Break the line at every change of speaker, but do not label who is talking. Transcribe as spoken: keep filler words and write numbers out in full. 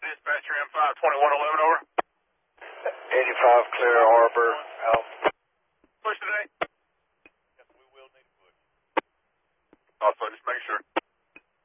Dispatcher M five twenty-one eleven, over.
eighty-five Clear Harbor, out.
Push today?
Yes, we will need a push.
Also, just make sure.